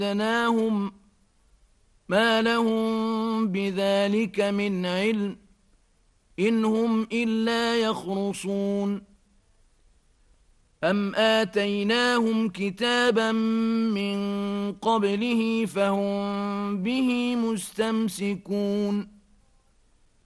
ما لهم بذلك من علم إن هم إلا يخرصون أم آتيناهم كتابا من قبله فهم به مستمسكون